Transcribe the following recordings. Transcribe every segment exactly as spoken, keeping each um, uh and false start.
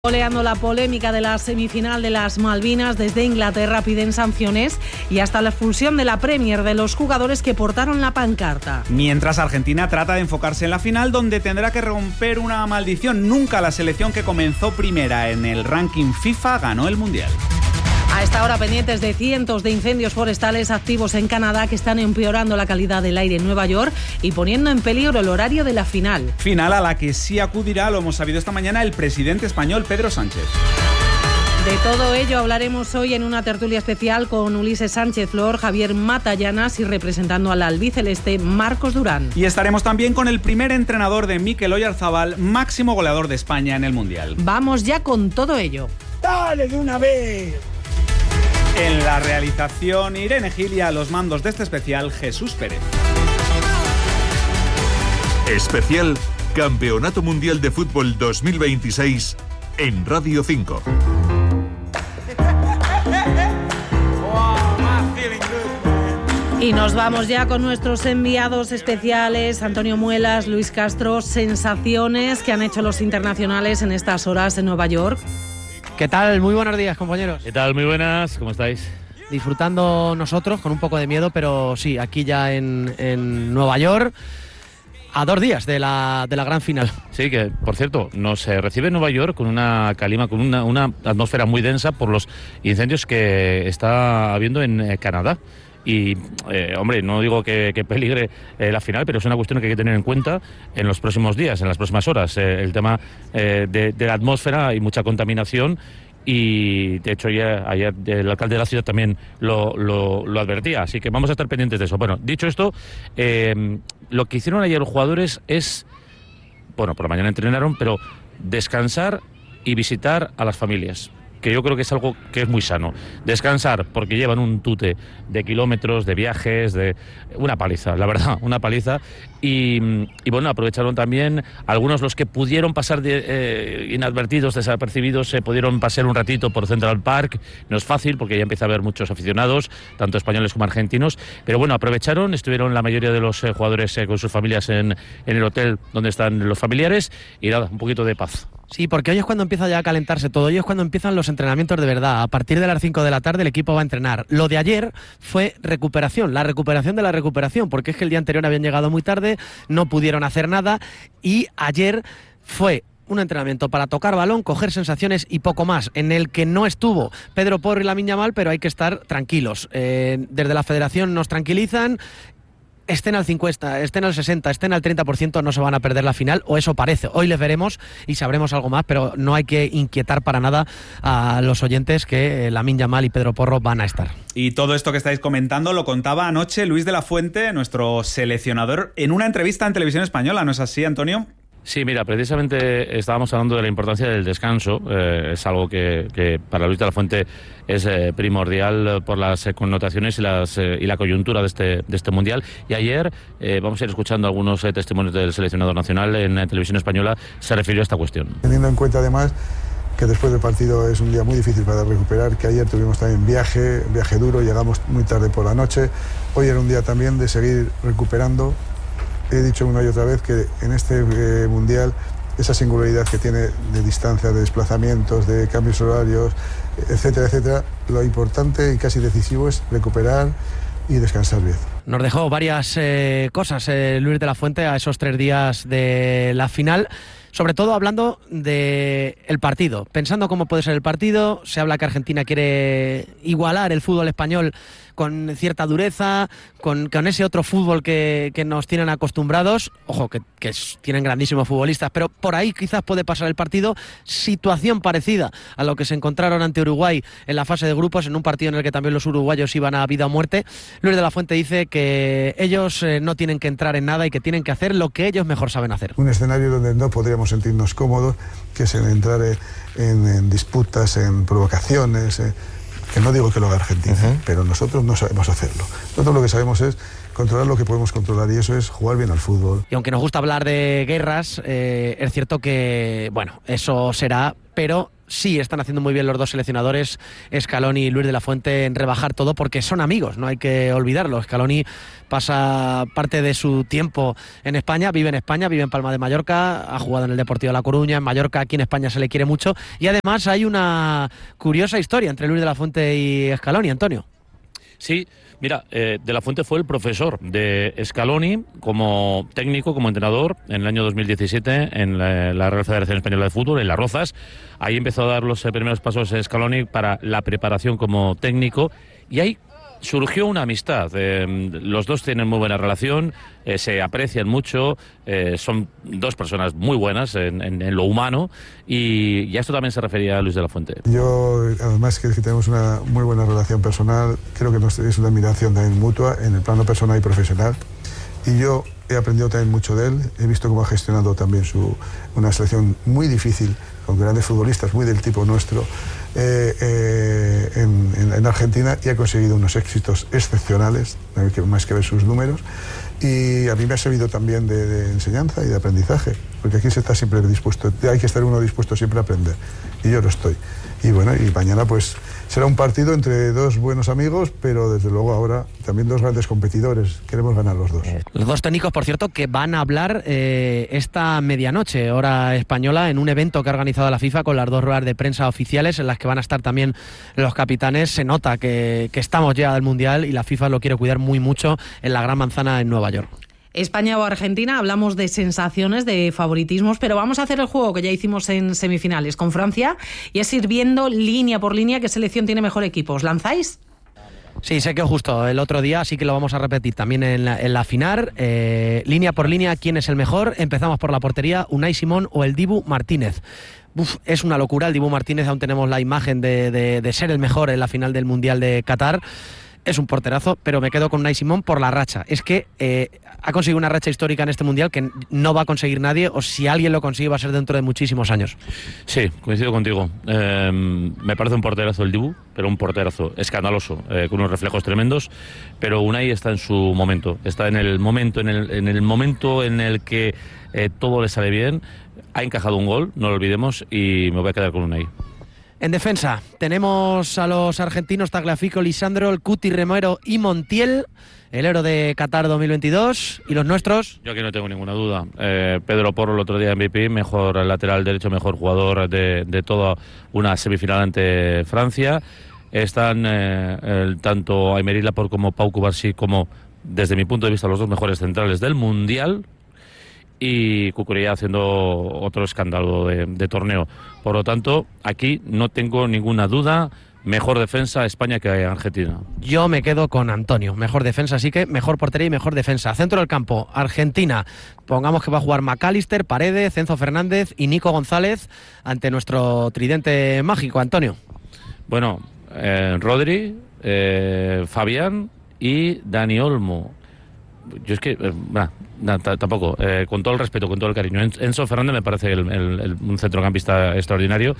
Oleando la polémica de la semifinal de las Malvinas, desde Inglaterra piden sanciones y hasta la expulsión de la Premier de los jugadores que portaron la pancarta. Mientras Argentina trata de enfocarse en la final, donde tendrá que romper una maldición. Nunca la selección que comenzó primera en el ranking FIFA ganó el Mundial. A esta hora pendientes de cientos de incendios forestales activos en Canadá que están empeorando la calidad del aire en Nueva York y poniendo en peligro el horario de la final. Final a la que sí acudirá, lo hemos sabido esta mañana, el presidente español Pedro Sánchez. De todo ello hablaremos hoy en una tertulia especial con Ulises Sánchez Flor, Javier Matallanas y representando al albiceleste Marcos Durán. Y estaremos también con el primer entrenador de Mikel Oyarzabal, máximo goleador de España en el Mundial. Vamos ya con todo ello. ¡Dale de una vez! En la realización, Irene Gil, y a los mandos de este especial, Jesús Pérez. Especial Campeonato Mundial de Fútbol dos mil veintiséis en Radio cinco. Y nos vamos ya con nuestros enviados especiales, Antonio Muelas, Luis Castro. Sensaciones que han hecho los internacionales en estas horas en Nueva York. ¿Qué tal? Muy buenos días, compañeros. ¿Qué tal? Muy buenas, ¿cómo estáis? Disfrutando nosotros, con un poco de miedo, pero sí, aquí ya en, en Nueva York, a dos días de la, de la gran final. Sí, que por cierto, nos eh, recibe Nueva York con una calima, con una, una atmósfera muy densa por los incendios que está habiendo en eh, Canadá. Y, eh, hombre, no digo que, que peligre eh, la final, pero es una cuestión que hay que tener en cuenta en los próximos días, en las próximas horas. Eh, el tema eh, de, de la atmósfera, hay mucha contaminación y, de hecho, ya, ayer el alcalde de la ciudad también lo, lo, lo advertía. Así que vamos a estar pendientes de eso. Bueno, dicho esto, eh, lo que hicieron ayer los jugadores es, bueno, por la mañana entrenaron, pero descansar y visitar a las familias, que yo creo que es algo que es muy sano. Descansar, porque llevan un tute de kilómetros, de viajes, de una paliza, la verdad, una paliza. Y, y bueno, aprovecharon también algunos los que pudieron pasar de, eh, inadvertidos, desapercibidos, se pudieron pasar un ratito por Central Park. No es fácil porque ya empieza a haber muchos aficionados, tanto españoles como argentinos. Pero bueno, aprovecharon, estuvieron la mayoría de los eh, jugadores eh, con sus familias en, en el hotel donde están los familiares y nada, un poquito de paz. Sí, porque hoy es cuando empieza ya a calentarse todo, hoy es cuando empiezan los entrenamientos de verdad. A partir de las cinco de la tarde el equipo va a entrenar. Lo de ayer fue recuperación, la recuperación de la recuperación, porque es que el día anterior habían llegado muy tarde, no pudieron hacer nada y ayer fue un entrenamiento para tocar balón, coger sensaciones y poco más, en el que no estuvo Pedro Porro y Lamine Yamal, pero hay que estar tranquilos. Eh, desde la federación nos tranquilizan. Estén al cincuenta, estén al sesenta, estén al treinta por ciento, no se van a perder la final, o eso parece. Hoy les veremos y sabremos algo más, pero no hay que inquietar para nada a los oyentes que Lamine Yamal y Pedro Porro van a estar. Y todo esto que estáis comentando lo contaba anoche Luis de la Fuente, nuestro seleccionador, en una entrevista en Televisión Española, ¿no es así, Antonio? Sí, mira, precisamente estábamos hablando de la importancia del descanso. Eh, es algo que, que para Luis de la Fuente es eh, primordial por las eh, connotaciones y, las, eh, y la coyuntura de este, de este Mundial. Y ayer, eh, vamos a ir escuchando algunos eh, testimonios del seleccionador nacional en eh, Televisión Española, se refirió a esta cuestión. Teniendo en cuenta además que después del partido es un día muy difícil para recuperar, que ayer tuvimos también viaje, viaje duro, llegamos muy tarde por la noche. Hoy era un día también de seguir recuperando. He dicho una y otra vez que en este eh, Mundial esa singularidad que tiene de distancia, de desplazamientos, de cambios horarios, etcétera, etcétera, lo importante y casi decisivo es recuperar y descansar bien. Nos dejó varias eh, cosas eh, Luis de la Fuente a esos tres días de la final, sobre todo hablando del partido, pensando cómo puede ser el partido. Se habla que Argentina quiere igualar el fútbol español con cierta dureza, con, con ese otro fútbol que, que nos tienen acostumbrados. Ojo, que, que es, tienen grandísimos futbolistas, pero por ahí quizás puede pasar el partido. Situación parecida a lo que se encontraron ante Uruguay en la fase de grupos, en un partido en el que también los uruguayos iban a vida o muerte. Luis de la Fuente dice que ellos eh, no tienen que entrar en nada y que tienen que hacer lo que ellos mejor saben hacer. Un escenario donde no podríamos sentirnos cómodos, que es en entrar en, en disputas, en provocaciones, eh, que no digo que lo haga Argentina, uh-huh. pero nosotros no sabemos hacerlo. Nosotros lo que sabemos es controlar lo que podemos controlar y eso es jugar bien al fútbol. Y aunque nos gusta hablar de guerras, eh, es cierto que, bueno, eso será, pero sí están haciendo muy bien los dos seleccionadores, Scaloni y Luis de la Fuente, en rebajar todo, porque son amigos, no hay que olvidarlo. Scaloni pasa parte de su tiempo en España, vive en España, vive en Palma de Mallorca, ha jugado en el Deportivo de La Coruña, en Mallorca, aquí en España se le quiere mucho, y además hay una curiosa historia entre Luis de la Fuente y Scaloni, Antonio. Sí, mira, eh, De la Fuente fue el profesor de Scaloni como técnico, como entrenador, en el año dos mil diecisiete en la, la Real Federación Española de Fútbol, en Las Rozas. Ahí empezó a dar los eh, primeros pasos Scaloni para la preparación como técnico, y ahí surgió una amistad. Eh, los dos tienen muy buena relación, eh, se aprecian mucho, eh, son dos personas muy buenas en, en, en lo humano, y, y a esto también se refería a Luis de la Fuente. Yo, además que tenemos una muy buena relación personal, creo que nos, es una admiración también mutua en el plano personal y profesional, y yo he aprendido también mucho de él, he visto cómo ha gestionado también su, una selección muy difícil, con grandes futbolistas, muy del tipo nuestro, eh, eh, en, en, en Argentina, y ha conseguido unos éxitos excepcionales, más que ver sus números, y a mí me ha servido también de, de enseñanza y de aprendizaje, porque aquí se está siempre dispuesto, hay que estar uno dispuesto siempre a aprender, y yo lo estoy. Y bueno, y mañana pues será un partido entre dos buenos amigos, pero desde luego ahora también dos grandes competidores, queremos ganar los dos. Los dos técnicos, por cierto, que van a hablar eh, esta medianoche, hora española, en un evento que ha organizado la FIFA con las dos ruedas de prensa oficiales, en las que van a estar también los capitanes. Se nota que, que estamos ya del Mundial y la FIFA lo quiere cuidar muy mucho en la Gran Manzana en Nueva York. España o Argentina, hablamos de sensaciones, de favoritismos, pero vamos a hacer el juego que ya hicimos en semifinales con Francia, y es ir viendo línea por línea qué selección tiene mejor equipo. ¿Os lanzáis? Sí, sé que justo el otro día, así que lo vamos a repetir también en la, en la final. Eh, línea por línea, ¿quién es el mejor? Empezamos por la portería, Unai Simón o el Dibu Martínez. Uf, es una locura, el Dibu Martínez, aún tenemos la imagen de, de, de ser el mejor en la final del Mundial de Qatar. Es un porterazo, pero me quedo con Unai Simón por la racha. Es que eh, ha conseguido una racha histórica en este Mundial que no va a conseguir nadie, o si alguien lo consigue va a ser dentro de muchísimos años. Sí, coincido contigo. Eh, me parece un porterazo el Dibu, pero un porterazo escandaloso, eh, con unos reflejos tremendos, pero Unai está en su momento, está en el momento en el, en el, momento en el que eh, todo le sale bien. Ha encajado un gol, no lo olvidemos, y me voy a quedar con Unai. En defensa tenemos a los argentinos Tagliafico, Lisandro, el Cuti, Romero y Montiel, el héroe de Qatar dos mil veintidós. ¿Y los nuestros? Yo aquí no tengo ninguna duda. Eh, Pedro Porro, el otro día M V P, mejor lateral derecho, mejor jugador de, de toda una semifinal ante Francia. Están eh, el, tanto Aymeric Laporte como Pau Cubarsí como, desde mi punto de vista, los dos mejores centrales del Mundial. Y Cucurella haciendo otro escándalo de, de torneo. Por lo tanto, aquí no tengo ninguna duda. Mejor defensa España que Argentina. Yo me quedo con Antonio. Mejor defensa, así que mejor portería y mejor defensa. Centro del campo, Argentina. Pongamos que va a jugar McAllister, Paredes, Enzo Fernández y Nico González ante nuestro tridente mágico, Antonio. Bueno, eh, Rodri, eh, Fabián y Dani Olmo. Yo es que, eh, nah, nah, tampoco, eh, con todo el respeto, con todo el cariño. Enzo Fernández me parece el, el, el, un centrocampista extraordinario,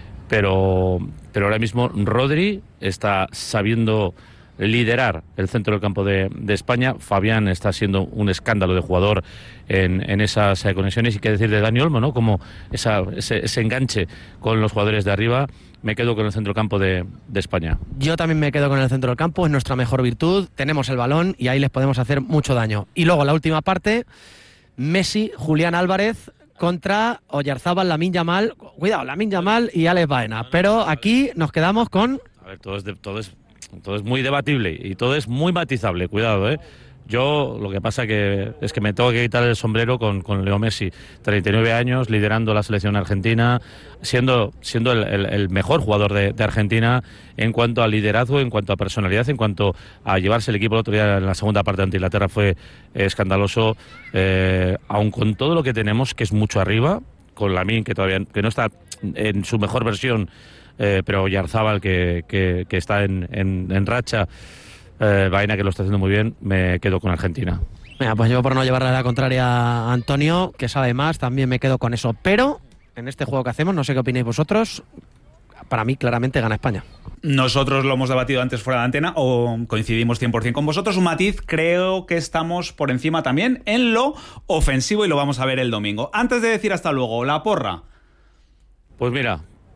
pero, pero ahora mismo Rodri está sabiendo liderar el centro del campo de, de España. Fabián está siendo un escándalo de jugador en, en esas eh, conexiones, y qué decir de Dani Olmo, ¿no? Como esa, ese, ese enganche con los jugadores de arriba. Me quedo con el centro del campo de, de España. Yo también me quedo con el centro del campo, es nuestra mejor virtud, tenemos el balón y ahí les podemos hacer mucho daño. Y luego la última parte, Messi, Julián Álvarez contra Oyarzabal, Lamine Yamal. Cuidado, Lamine Yamal y Alex Baena. Pero aquí nos quedamos con... A ver, todo es, de, todo es, todo es muy debatible y todo es muy matizable, cuidado, ¿eh? Yo lo que pasa que es que me tengo que quitar el sombrero con, con Leo Messi, treinta y nueve años, liderando la selección argentina, siendo, siendo el, el, el mejor jugador de, de Argentina en cuanto a liderazgo, en cuanto a personalidad, en cuanto a llevarse el equipo. El otro día en la segunda parte ante Inglaterra fue eh, escandaloso, eh, aun con todo lo que tenemos, que es mucho arriba, con Lamine, que todavía que no está en su mejor versión, eh, pero Oyarzabal, que, que, que está en, en, en racha, Eh, Baena, que lo está haciendo muy bien, me quedo con Argentina. Mira, pues yo, por no llevarle la contraria a Antonio, que sabe más, también me quedo con eso. Pero en este juego que hacemos, no sé qué opináis vosotros, para mí claramente gana España. Nosotros lo hemos debatido antes fuera de antena, o coincidimos cien por ciento con vosotros. Un matiz, creo que estamos por encima también en lo ofensivo, y lo vamos a ver el domingo. Antes de decir hasta luego, la porra. Pues mira,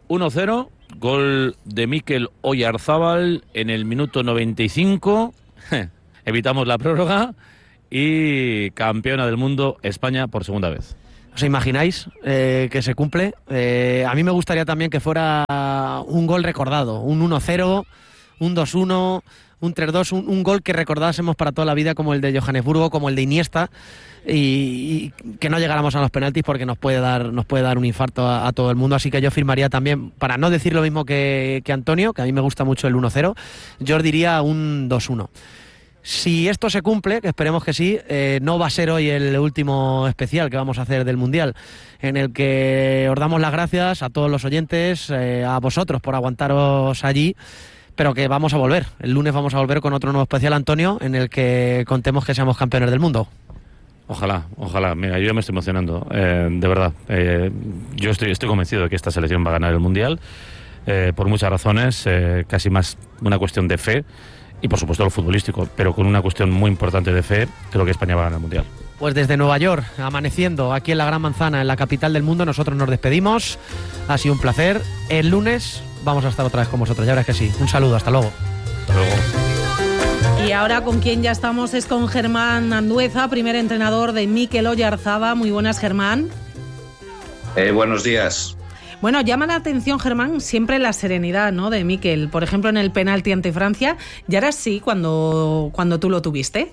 uno cero, gol de Mikel Oyarzábal en el minuto noventa y cinco. Evitamos la prórroga y campeona del mundo España por segunda vez. ¿Os imagináis eh, que se cumple? Eh, a mí me gustaría también que fuera un gol recordado, un uno cero, un dos uno, un tres dos, un, un gol que recordásemos para toda la vida como el de Johannesburgo, como el de Iniesta, y, y que no llegáramos a los penaltis porque nos puede dar, nos puede dar un infarto a, a todo el mundo. Así que yo firmaría también, para no decir lo mismo que, que Antonio, que a mí me gusta mucho el uno cero, yo os diría un dos uno. Si esto se cumple, que esperemos que sí, eh, no va a ser hoy el último especial que vamos a hacer del Mundial, en el que os damos las gracias a todos los oyentes, eh, a vosotros por aguantaros allí, pero que vamos a volver. El lunes vamos a volver con otro nuevo especial, Antonio, en el que contemos que seamos campeones del mundo. Ojalá, ojalá. Mira, yo ya me estoy emocionando, eh, de verdad. Eh, yo estoy, estoy convencido de que esta selección va a ganar el Mundial, eh, por muchas razones, eh, casi más una cuestión de fe, y por supuesto lo futbolístico, pero con una cuestión muy importante de fe, creo que España va a ganar el Mundial. Pues desde Nueva York, amaneciendo aquí en la Gran Manzana, en la capital del mundo, nosotros nos despedimos. Ha sido un placer. El lunes vamos a estar otra vez con vosotros, ya verás que sí. Un saludo, hasta luego. Hasta luego. Y ahora con quien ya estamos es con Germán Andueza, primer entrenador de Mikel Oyarzábal. Muy buenas, Germán. Eh, buenos días. Bueno, llama la atención, Germán, siempre la serenidad, ¿no?, de Mikel. Por ejemplo, en el penalti ante Francia, ¿ya era así cuando, cuando tú lo tuviste?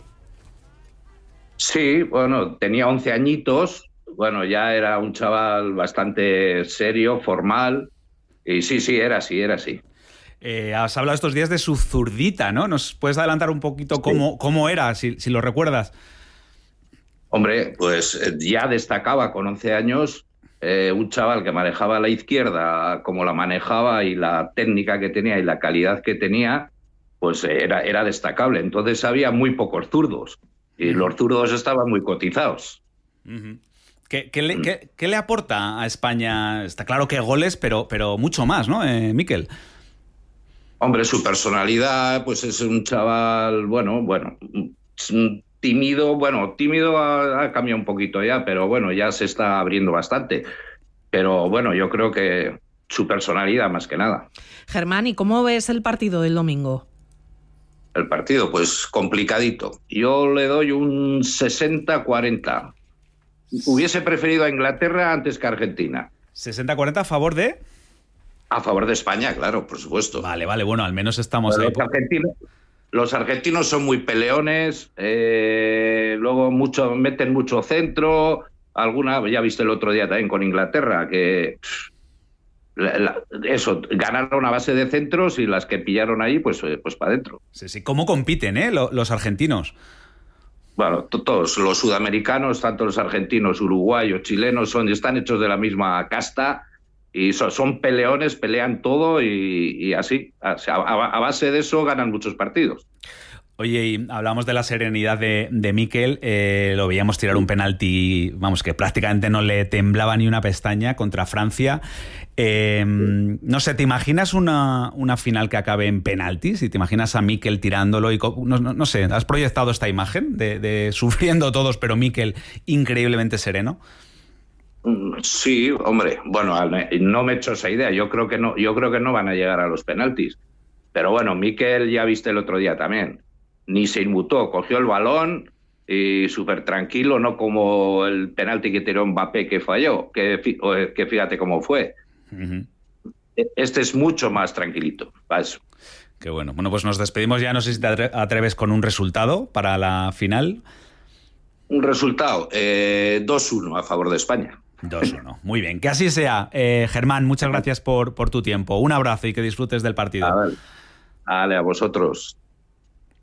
Sí, bueno, tenía once añitos, bueno, ya era un chaval bastante serio, formal, y sí, sí, era así, era así. Eh, has hablado estos días de su zurdita, ¿no? ¿Nos puedes adelantar un poquito cómo, sí. cómo era, si, si lo recuerdas? Hombre, pues ya destacaba con once años, eh, un chaval que manejaba la izquierda como la manejaba y la técnica que tenía y la calidad que tenía, pues era, era destacable. Entonces había muy pocos zurdos y uh-huh. los zurdos estaban muy cotizados. Uh-huh. ¿Qué, qué, le, qué, ¿Qué le aporta a España? Está claro que goles, pero, pero mucho más, ¿no, eh, Mikel? Hombre, su personalidad, pues es un chaval, bueno, bueno, tímido, bueno, tímido ha, ha cambiado un poquito ya, pero bueno, ya se está abriendo bastante. Pero bueno, yo creo que su personalidad más que nada. Germán, ¿y cómo ves el partido del domingo? El partido, pues complicadito. Yo le doy un sesenta cuarenta. Hubiese preferido a Inglaterra antes que a Argentina. ¿sesenta cuarenta a favor de...? A favor de España, claro, por supuesto. Vale, vale, bueno, al menos estamos ahí. Los argentinos, los argentinos son muy peleones, eh, luego mucho, meten mucho centro, alguna, ya viste el otro día también con Inglaterra, que la, la, eso, ganaron a base de centros y las que pillaron ahí, pues, pues para adentro. Sí, sí, ¿cómo compiten, eh, los argentinos? Bueno, todos los sudamericanos, tanto los argentinos, uruguayos, chilenos, son, están hechos de la misma casta. Y son, son peleones, pelean todo y, y así, a, a base de eso ganan muchos partidos. Oye, y hablamos de la serenidad de, de Mikel, eh, lo veíamos tirar un penalti, vamos, que prácticamente no le temblaba ni una pestaña contra Francia. Eh, no sé, ¿te imaginas una, una final que acabe en penaltis? ¿Y te imaginas a Mikel tirándolo? Y no, no, no sé, ¿has proyectado esta imagen de, de sufriendo todos, pero Mikel increíblemente sereno? Sí, hombre, bueno, no me he hecho esa idea. Yo creo que no, yo creo que no van a llegar a los penaltis. Pero bueno, Mikel ya viste el otro día también. Ni se inmutó, cogió el balón y súper tranquilo, no como el penalti que tiró Mbappé que falló, que, que fíjate cómo fue. Uh-huh. Este es mucho más tranquilito, para eso. Qué bueno. Bueno, pues nos despedimos ya. No sé si te atreves con un resultado para la final. Un resultado, eh, dos uno a favor de España. dos uno. Muy bien, que así sea. Eh, Germán, muchas gracias por, por tu tiempo. Un abrazo y que disfrutes del partido. A ver. Vale, a vosotros.